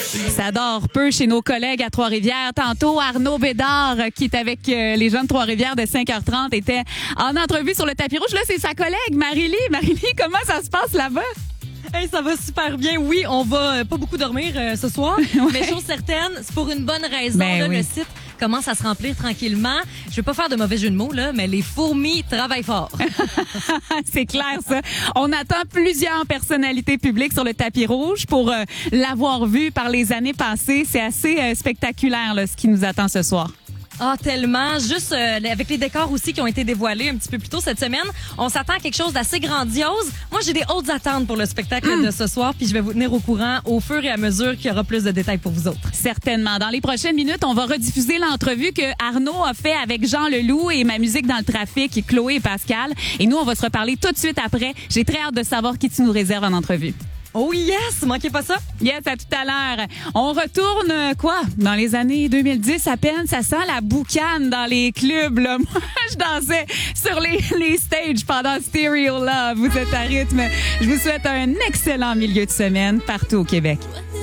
Ça dort peu chez nos collègues à Trois-Rivières. Tantôt, Arnaud Bédard, qui est avec les jeunes de Trois-Rivières de 5h30, était en entrevue sur le tapis rouge. Là, c'est sa collègue, Marie-Lie. Marie-Lie, comment ça se passe là-bas? Hey, ça va super bien. Oui, on va pas beaucoup dormir ce soir, mais chose certaine, c'est pour une bonne raison. Là, oui. Le site commence à se remplir tranquillement. Je vais pas faire de mauvais jeu de mots, là, mais les fourmis travaillent fort. C'est clair, ça. On attend plusieurs personnalités publiques sur le tapis rouge pour l'avoir vu par les années passées. C'est assez spectaculaire, là, ce qui nous attend ce soir. Ah, tellement. Juste avec les décors aussi qui ont été dévoilés un petit peu plus tôt cette semaine, on s'attend à quelque chose d'assez grandiose. Moi, j'ai des hautes attentes pour le spectacle de ce soir, puis je vais vous tenir au courant au fur et à mesure qu'il y aura plus de détails pour vous autres. Certainement. Dans les prochaines minutes, on va rediffuser l'entrevue que Arnaud a fait avec Jean Leloup et Ma musique dans le trafic, Chloé et Pascal. Et nous, on va se reparler tout de suite après. J'ai très hâte de savoir qui tu nous réserves en entrevue. Oh yes! Manquez pas ça! Yes, à tout à l'heure. On retourne, dans les années 2010 à peine. Ça sent la boucane dans les clubs, là. Moi, je dansais sur les stages pendant Stereo Love. Vous êtes à rythme. Je vous souhaite un excellent milieu de semaine partout au Québec.